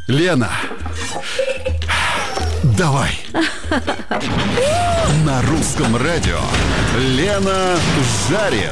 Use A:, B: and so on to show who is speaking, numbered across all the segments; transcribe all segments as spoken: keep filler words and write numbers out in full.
A: Лена, давай. На русском радио Лена жарит.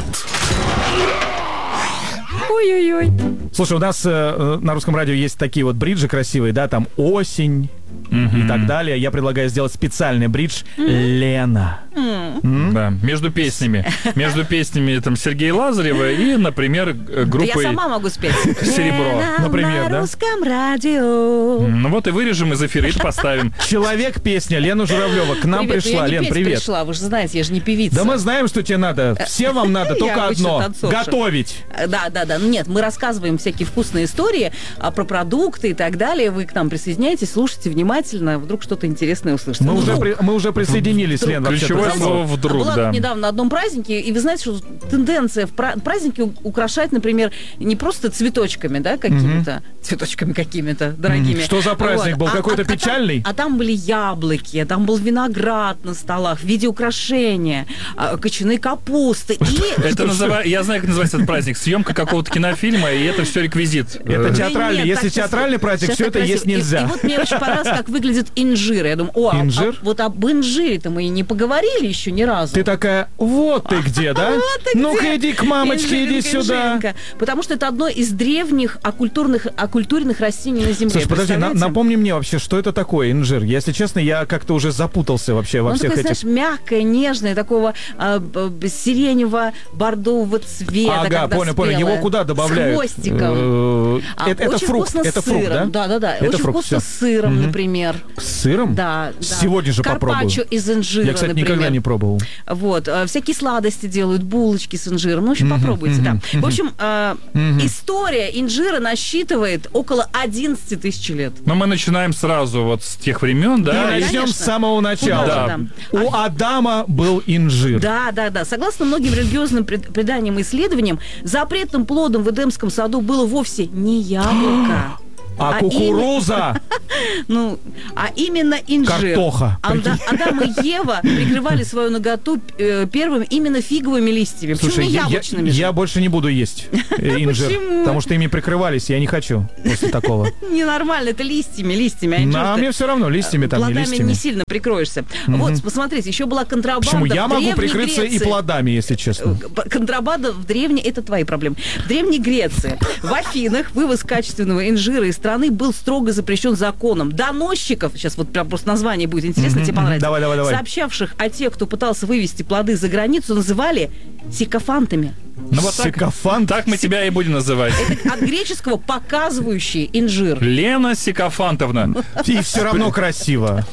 B: Ой-ой-ой.
C: Слушай, у нас э, на русском радио есть такие вот бриджи красивые, да, там осень mm-hmm. и так далее. Я предлагаю сделать специальный бридж mm-hmm. Лена.
B: Mm-hmm.
D: Mm-hmm. Да, между песнями. Между песнями там Сергея Лазарева и, например, группой
B: Я сама могу спеть.
D: «Серебро».
B: Лена
C: Например,
B: на
C: да?
B: русском радио.
D: Ну вот и вырежем из эфира и поставим.
C: Человек песня Лена Журавлева к нам
B: Привет,
C: пришла.
B: я не
C: Лен,
B: петь
C: привет.
B: пришла, вы же знаете, я же не певица.
C: Да мы знаем, что тебе надо. Всем вам надо
B: Я
C: только
B: обычно
C: одно.
B: танцорша.
C: Готовить.
B: Да, да, да. Нет, мы рассказываем всякие вкусные истории а, про продукты и так далее. Вы к нам присоединяйтесь, слушайте внимательно, вдруг что-то интересное услышите.
C: Мы,
B: Ну,
C: уже,
B: вдруг.
C: при- мы уже присоединились, Лен, вообще-то.
D: Ключевое
C: давно.
D: слово «вдруг»,
B: Была
D: да.
B: тут недавно на одном празднике, и вы знаете, что тенденция в пра- праздники у- украшать, например, не просто цветочками, да, какими-то, цветочками какими-то дорогими.
C: Что за праздник был?
B: А-
C: Какой-то
B: а- а там-
C: печальный?
B: А там были яблоки, а там был виноград на столах в виде украшения, а, кочаны капусты. И...
D: Это называю, я знаю, как называется этот праздник. Съемка какого-то кинофильма, и это все реквизит.
C: Это
D: Э,
C: театральный.
B: Нет,
C: Если
B: так сейчас-
C: театральный праздник,
B: сейчас
C: все
B: так
C: это
B: красиво.
C: есть нельзя.
B: И, и вот мне очень понравилось, как выглядит инжир. Я думаю, о, а-
C: Инжир?
B: а вот об инжире-то мы и не поговорили еще ни разу.
C: Ты такая, вот ты где, да?
B: Вот ты
C: Ну-ка
B: где.
C: иди к мамочке, иди
B: Инжиринка,
C: сюда.
B: инжиринка. Потому что это одно из древних оккультурных, оккультуренных растений на Земле.
C: Слушай, подожди, на-
B: Представляете?
C: напомни мне вообще, что это такое инжир? Если честно, я как-то уже запутался вообще во
B: Он
C: всех
B: такой,
C: этих...
B: знаешь, мягкое, нежное, такого а, б- б- сиренево-бордового цвета.
C: Ага,
B: когда
C: понял, понял.
B: спелое.
C: Его куда добавляют?
B: С хвостиком.
C: Э,
B: А,
C: Это это
B: очень
C: фрукт,
B: вкусно
C: это
B: с
C: фрукт,
B: сыром.
C: да?
B: Да, да, да.
C: Это
B: Очень
C: фрукт,
B: вкусно
C: всё.
B: с сыром,
C: Мгм.
B: например.
C: С сыром?
B: Да, да.
C: Сегодня же попробую.
B: Карпаччо из инжира,
C: Я, кстати,
B: например.
C: никогда не пробовал.
B: Вот. э, Всякие сладости делают, булочки с инжиром. Ну, в общем, попробуйте, да. В общем, э, история инжира насчитывает около одиннадцать тысяч лет.
D: Но мы начинаем сразу вот с тех времен,
C: И
D: да.
B: Да,
C: начнем с
B: конечно.
C: самого начала.
B: Да.
C: У Адама был инжир.
B: Да, да, да. Согласно многим религиозным пред- преданиям и исследованиям, запретным плодом в Эдемском саду было вовсе не яблоко.
C: А
B: А
C: кукуруза?
B: Ну, а именно инжир.
C: Картоха.
B: Ада- Адам и Ева прикрывали свою наготу э, первым именно фиговыми листьями. Почему
C: Слушай,
B: не
C: я, я-
B: яблочными? же?
C: я больше не буду есть э, инжир,
B: Почему?
C: потому что ими прикрывались, я не хочу после такого.
B: Ненормально, это листьями, листьями. А инжир
C: А
B: ты
C: мне все равно, листьями там, не
B: плодами
C: листьями.
B: не сильно прикроешься. Вот, посмотрите, еще была контрабанда
C: Почему? Я
B: в
C: могу
B: Древней
C: прикрыться и
B: Греции.
C: плодами, если честно.
B: П- Контрабанда в древней, это твои проблемы. В Древней Греции, в Афинах вывоз качественного инжира из страны был строго запрещен законом. Доносчиков, сейчас вот прям просто название будет интересно, тебе понравится.
C: Давай, давай, давай.
B: Сообщавших о тех, кто пытался вывести плоды за границу, называли сикофантами.
D: Ну вот так,
C: Сикофант.
D: так мы тебя и будем называть.
B: От греческого показывающий инжир.
D: Лена Сикофантовна.
C: И все равно красиво.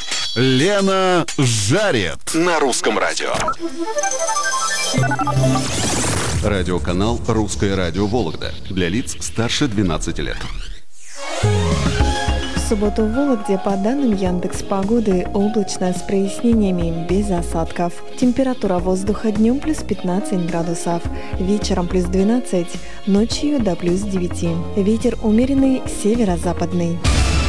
A: Лена жарит. На русском радио. Радиоканал «Русское радио Вологда». Для лиц старше двенадцати лет.
E: В субботу в Вологде, по данным Яндекс.Погоды, облачно с прояснениями, без осадков. Температура воздуха днем плюс пятнадцать градусов, вечером плюс двенадцать, ночью до плюс девяти. Ветер умеренный северо-западный.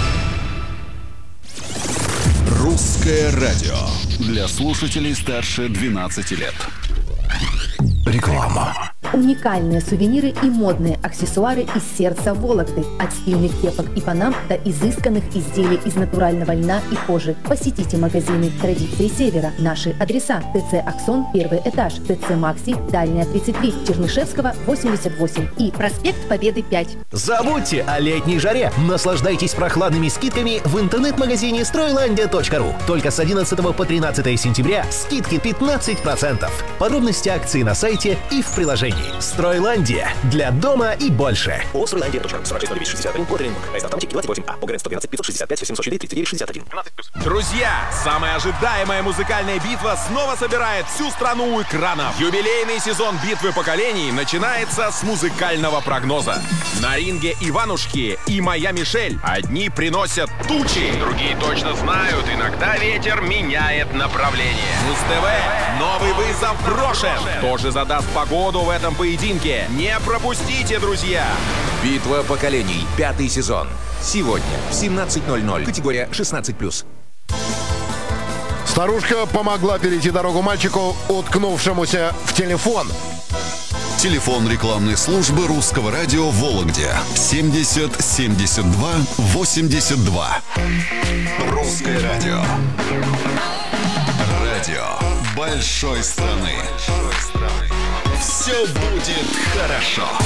A: Русское радио. Для слушателей старше двенадцати лет. Реклама.
F: Уникальные сувениры и модные аксессуары из сердца Вологды. От стильных кепок и панам до изысканных изделий из натурального льна и кожи. Посетите магазины «Традиции Севера». Наши адреса: ТЦ «Аксон», первый этаж, ТЦ «Макси», Дальняя, тридцать три, Чернышевского, восемьдесят восемь и проспект Победы, пять.
G: Забудьте о летней жаре. Наслаждайтесь прохладными скидками в интернет-магазине стройландия точка ру. Только с одиннадцатого по тринадцатое сентября скидки пятнадцать процентов. Подробности акции на сайте и в приложении. Стройландия. Для дома и больше.
H: О, Стройландия точка ру. сорок шесть ноль девять шестьдесят один. Код Оренбург. Поезд автоматики двадцать восемь А. ОГРН сто двенадцать пятьсот шестьдесят пять семьсот четыре тридцать девять шестьдесят один.
I: Друзья, самая ожидаемая музыкальная битва снова собирает всю страну у экранов. Юбилейный сезон битвы поколений начинается с музыкального прогноза. На ринге Иванушки и Моя Мишель. Одни приносят тучи, другие точно знают, иногда ветер меняет направление. Муз-ТВ новый вызов брошен. Кто же задаст погоду в этом поединке? Не пропустите, друзья!
H: Битва поколений. Пятый сезон. Сегодня в семнадцать ноль ноль. Категория шестнадцать плюс.
J: Старушка помогла перейти дорогу мальчику, уткнувшемуся в телефон.
A: Телефон рекламной службы Русского радио в Вологде семьдесят семьдесят два восемьдесят два. Русское радио. Радио большой страны. Все будет хорошо.